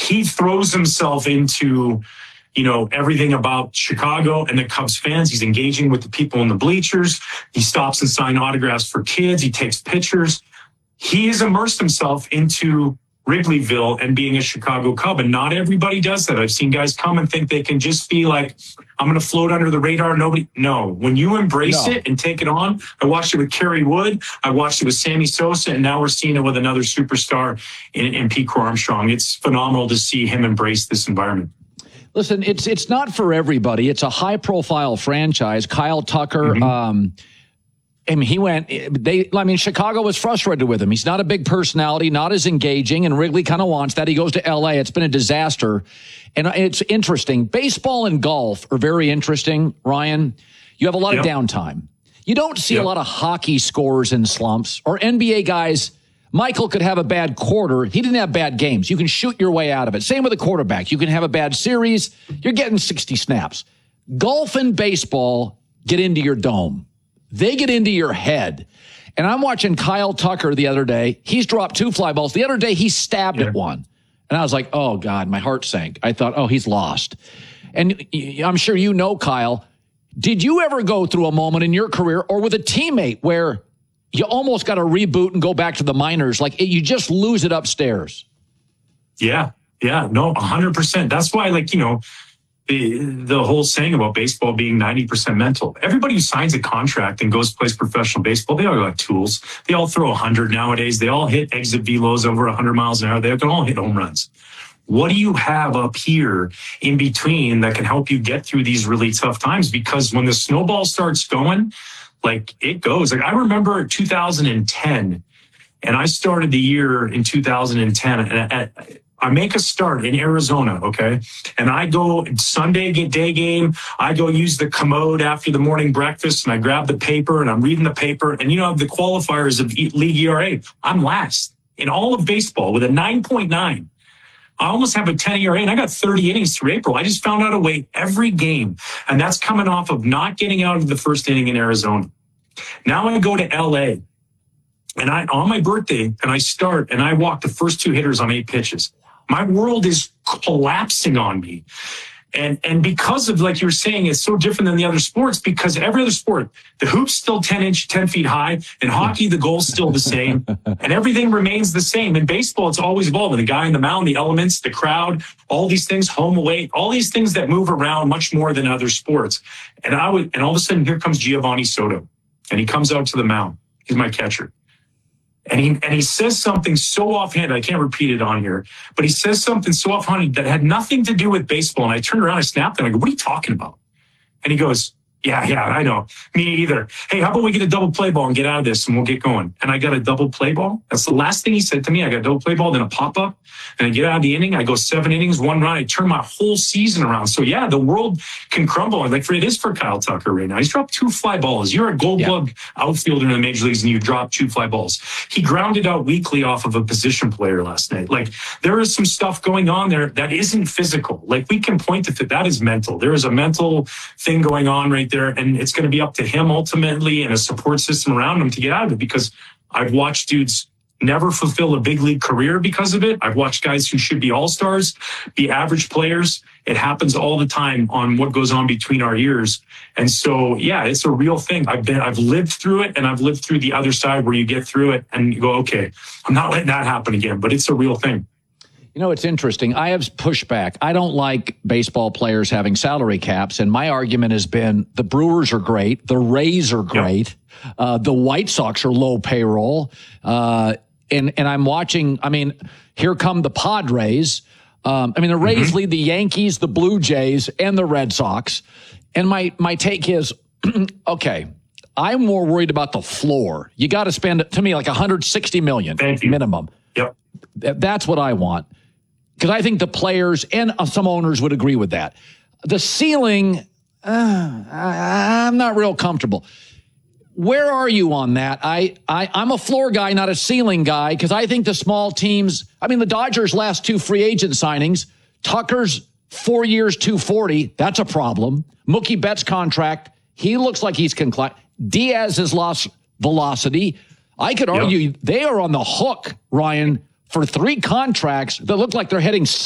he throws himself into, everything about Chicago and the Cubs fans. He's engaging with the people in the bleachers. He stops and signs autographs for kids. He takes pictures. He has immersed himself into Wrigleyville and being a Chicago Cub. And not everybody does that. I've seen guys come and think they can just be like, I'm going to float under the radar. No, when you embrace it and take it on, I watched it with Kerry Wood. I watched it with Sammy Sosa. And now we're seeing it with another superstar in Pete Crow Armstrong. It's phenomenal to see him embrace this environment. Listen, it's not for everybody. It's a high-profile franchise. Kyle Tucker, Chicago was frustrated with him. He's not a big personality, not as engaging, and Wrigley kind of wants that. He goes to L.A. It's been a disaster. And it's interesting. Baseball and golf are very interesting, Ryan. You have a lot of downtime. You don't see a lot of hockey scores in slumps or NBA guys. Michael could have a bad quarter. He didn't have bad games. You can shoot your way out of it. Same with a quarterback. You can have a bad series. You're getting 60 snaps. Golf and baseball get into your dome. They get into your head. And I'm watching Kyle Tucker the other day. He's dropped 2 fly balls. The other day, he stabbed at one. And I was like, oh, God, my heart sank. I thought, oh, he's lost. And I'm sure you know, Kyle, did you ever go through a moment in your career or with a teammate where you almost got to reboot and go back to the minors? Like you just lose it upstairs. Yeah, no, 100%. That's why, the whole saying about baseball being 90% mental. Everybody who signs a contract and goes plays professional baseball, they all got tools. They all throw 100 nowadays. They all hit exit velos over 100 miles an hour. They can all hit home runs. What do you have up here in between that can help you get through these really tough times? Because when the snowball starts going, it goes. I remember 2010, and I started the year in 2010, and I make a start in Arizona, okay? And I go Sunday day game. I go use the commode after the morning breakfast, and I grab the paper, and I'm reading the paper. And the qualifiers of league ERA, I'm last in all of baseball with a 9.9. I almost have a 10 ERA, and I got 30 innings through April. I just found out a way every game, and that's coming off of not getting out of the first inning in Arizona. Now I go to LA, and on my birthday, and I start, and I walk the first 2 hitters on 8 pitches. My world is collapsing on me. And because of, like you were saying, it's so different than the other sports, because every other sport, the hoop's still 10 feet high. In hockey, the goal's still the same. And everything remains the same. In baseball, it's always evolving. The guy in the mound, the elements, the crowd, all these things, home, away, all these things that move around much more than other sports. And all of a sudden, here comes Giovanni Soto. And he comes out to the mound. He's my catcher. And he says something so offhand, I can't repeat it on here, but he says something so offhand that had nothing to do with baseball. And I turned around, I snapped, and I go, what are you talking about? And he goes, yeah, I know. Me either. Hey, how about we get a double play ball and get out of this and we'll get going? And I got a double play ball. That's the last thing he said to me. I got a double play ball, then a pop-up, and I get out of the inning. I go 7 innings, 1 run. I turn my whole season around. So, yeah, the world can crumble. It is for Kyle Tucker right now. He's dropped 2 fly balls. You're a gold glove outfielder in the major leagues, and you drop 2 fly balls. He grounded out weakly off of a position player last night. There is some stuff going on there that isn't physical. We can point to that is mental. There is a mental thing going on right there, and it's going to be up to him ultimately and a support system around him to get out of it, because I've watched dudes never fulfill a big league career because of it. I've watched guys who should be all-stars be average players. It happens all the time on what goes on between our ears. And so, yeah, it's a real thing. I've lived through it, and I've lived through the other side where you get through it and you go, okay, I'm not letting that happen again, but it's a real thing. It's interesting. I have pushback. I don't like baseball players having salary caps. And my argument has been the Brewers are great. The Rays are great. The White Sox are low payroll. And I'm watching, here come the Padres. The Rays lead the Yankees, the Blue Jays, and the Red Sox. And my take is, okay, I'm more worried about the floor. You got to spend, to me, like $160 million minimum. Yep. That's what I want. Because I think the players and some owners would agree with that. The ceiling, I'm not real comfortable. Where are you on that? I'm a floor guy, not a ceiling guy, because I think the small teams, the Dodgers' last 2 free agent signings, Tucker's 4 years, $240, that's a problem. Mookie Betts' contract, he looks like he's conclined. Diaz has lost velocity. I could argue they are on the hook, Ryan, for 3 contracts that look like they're heading